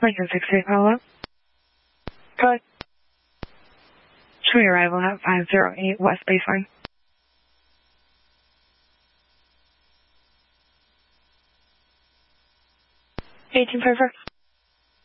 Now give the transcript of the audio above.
Lincoln 68, follow up. Go ahead. Show me arrival at 508 West Baseline. 1854.